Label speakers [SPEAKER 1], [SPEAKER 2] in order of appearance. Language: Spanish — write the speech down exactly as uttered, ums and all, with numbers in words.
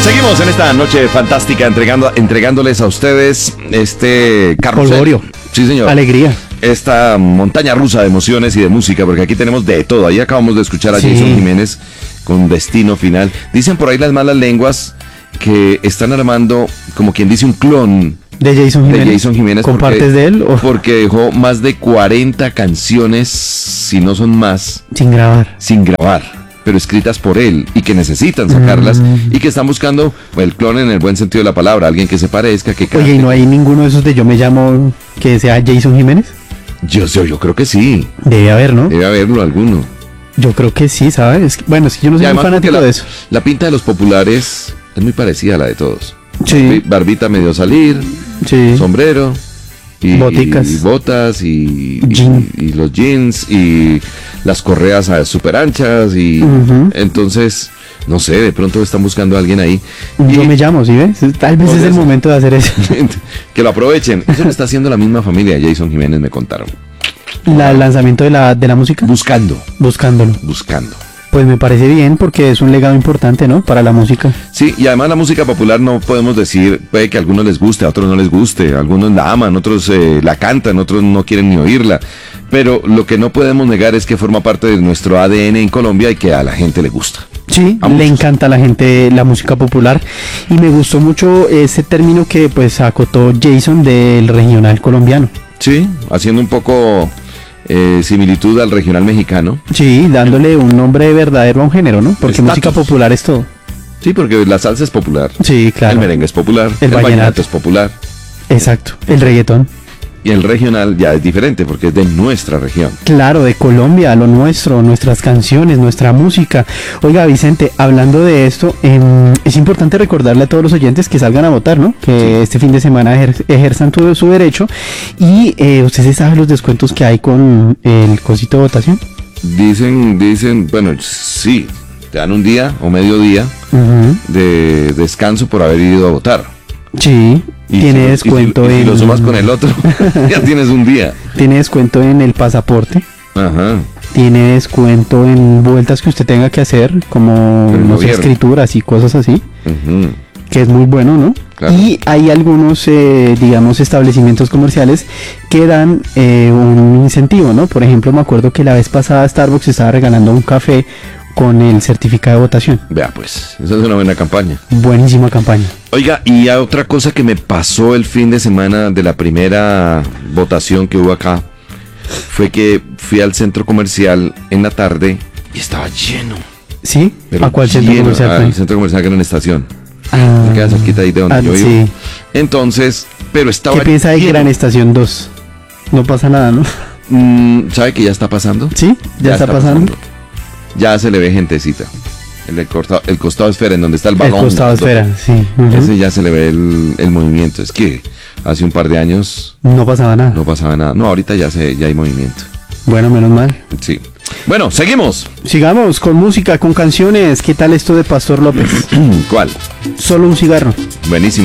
[SPEAKER 1] Seguimos en esta noche fantástica entregando, entregándoles a ustedes este carrusel.
[SPEAKER 2] Polvorio.
[SPEAKER 1] Sí, señor.
[SPEAKER 2] Alegría.
[SPEAKER 1] Esta montaña rusa de emociones y de música, porque aquí tenemos de todo. Ahí acabamos de escuchar a sí. Jason Jiménez con Destino Final. Dicen por ahí las malas lenguas que están armando, como quien dice, un clon
[SPEAKER 2] de Jason Jiménez.
[SPEAKER 1] De Jason Jiménez
[SPEAKER 2] ¿Con
[SPEAKER 1] porque,
[SPEAKER 2] partes de él? ¿O?
[SPEAKER 1] Porque dejó más de cuarenta canciones, si no son más,
[SPEAKER 2] sin grabar.
[SPEAKER 1] Sin grabar. Pero escritas por él y que necesitan sacarlas mm. y que están buscando el clon en el buen sentido de la palabra, alguien que se parezca, que cante.
[SPEAKER 2] Oye, ¿y no hay ninguno de esos de Yo Me Llamo que sea Jason Jiménez?
[SPEAKER 1] Yo, yo, yo creo que sí.
[SPEAKER 2] Debe haber, ¿no?
[SPEAKER 1] Debe haberlo alguno.
[SPEAKER 2] Yo creo que sí, ¿sabes? Bueno, es que yo no soy muy fanático
[SPEAKER 1] la,
[SPEAKER 2] de eso.
[SPEAKER 1] La pinta de los populares es muy parecida a la de todos.
[SPEAKER 2] Sí.
[SPEAKER 1] Barbita medio salir,
[SPEAKER 2] sí.
[SPEAKER 1] sombrero. Y,
[SPEAKER 2] Boticas.
[SPEAKER 1] y botas y, y, y los jeans y las correas super anchas y uh-huh. entonces no sé, de pronto están buscando a alguien ahí.
[SPEAKER 2] Yo
[SPEAKER 1] y,
[SPEAKER 2] me llamo, ¿sí ves? Tal vez es el momento de hacer eso.
[SPEAKER 1] Que lo aprovechen. Eso lo está haciendo la misma familia de Jason Jiménez, me contaron.
[SPEAKER 2] ¿La, ¿El lanzamiento de la, de la música?
[SPEAKER 1] Buscando.
[SPEAKER 2] Buscándolo.
[SPEAKER 1] Buscando.
[SPEAKER 2] Pues me parece bien porque es un legado importante, ¿no? Para la música.
[SPEAKER 1] Sí, y además la música popular no podemos decir, puede que a algunos les guste, a otros no les guste, algunos la aman, otros eh, la cantan, otros no quieren ni oírla. Pero lo que no podemos negar es que forma parte de nuestro A D N en Colombia y que a la gente le gusta.
[SPEAKER 2] Sí, le encanta a la gente la música popular y me gustó mucho ese término que pues acotó Jason del regional colombiano.
[SPEAKER 1] Sí, haciendo un poco... Eh, similitud al regional mexicano.
[SPEAKER 2] Sí, dándole un nombre verdadero a un género, ¿no? Porque Estatus. Música popular es todo.
[SPEAKER 1] Sí, porque la salsa es popular.
[SPEAKER 2] Sí, claro.
[SPEAKER 1] El merengue es popular.
[SPEAKER 2] El,
[SPEAKER 1] el
[SPEAKER 2] vallenato.
[SPEAKER 1] vallenato es popular.
[SPEAKER 2] Exacto. El reggaetón.
[SPEAKER 1] Y el regional ya es diferente porque es de nuestra región.
[SPEAKER 2] Claro, de Colombia, lo nuestro, nuestras canciones, nuestra música. Oiga, Vicente, hablando de esto, eh, es importante recordarle a todos los oyentes que salgan a votar, ¿no? Que sí. Este fin de semana ejer- ejerzan todo su derecho. Y eh, ¿ustedes saben los descuentos que hay con el cosito de votación?
[SPEAKER 1] Dicen, dicen, bueno, sí, te dan un día o medio día uh-huh. de descanso por haber ido a votar.
[SPEAKER 2] Sí,
[SPEAKER 1] y
[SPEAKER 2] tiene
[SPEAKER 1] si,
[SPEAKER 2] descuento
[SPEAKER 1] y si,
[SPEAKER 2] en...
[SPEAKER 1] y si lo sumas con el otro, ya tienes un día.
[SPEAKER 2] Tiene descuento en el pasaporte.
[SPEAKER 1] Ajá.
[SPEAKER 2] Tiene descuento en vueltas que usted tenga que hacer, como no sé, escrituras y cosas así. Uh-huh. Que es muy bueno, ¿no? Claro. Y hay algunos, eh, digamos, establecimientos comerciales que dan eh, un incentivo, ¿no? Por ejemplo, me acuerdo que la vez pasada Starbucks estaba regalando un café con el certificado de votación.
[SPEAKER 1] Vea pues, esa es una buena campaña.
[SPEAKER 2] Buenísima campaña.
[SPEAKER 1] Oiga, y otra cosa que me pasó el fin de semana de la primera votación que hubo acá, fue que fui al centro comercial en la tarde y estaba lleno.
[SPEAKER 2] ¿Sí?
[SPEAKER 1] Pero
[SPEAKER 2] ¿a cuál centro
[SPEAKER 1] lleno,
[SPEAKER 2] comercial fue?
[SPEAKER 1] Al centro comercial Gran Estación.
[SPEAKER 2] Ah,
[SPEAKER 1] me queda cerquita ahí de donde
[SPEAKER 2] ah,
[SPEAKER 1] yo vivo.
[SPEAKER 2] Sí.
[SPEAKER 1] Entonces, pero estaba
[SPEAKER 2] ¿Qué piensa de
[SPEAKER 1] lleno.
[SPEAKER 2] Gran Estación dos? No pasa nada, ¿no?
[SPEAKER 1] Mm, ¿Sabe que ya está pasando?
[SPEAKER 2] ¿Sí? ¿Ya, ya está, está pasando? pasando?
[SPEAKER 1] Ya se le ve gentecita. El, el, costado, el costado esfera, en donde está el balón.
[SPEAKER 2] El costado esfera, sí.
[SPEAKER 1] Uh-huh. Ese ya se le ve el, el movimiento. Es que hace un par de años...
[SPEAKER 2] No pasaba nada.
[SPEAKER 1] No pasaba nada. No, ahorita ya, se, ya hay movimiento.
[SPEAKER 2] Bueno, menos mal.
[SPEAKER 1] Sí. Bueno, seguimos.
[SPEAKER 2] Sigamos con música, con canciones. ¿Qué tal esto de Pastor López?
[SPEAKER 1] ¿Cuál?
[SPEAKER 2] Solo un cigarro.
[SPEAKER 1] Buenísimo.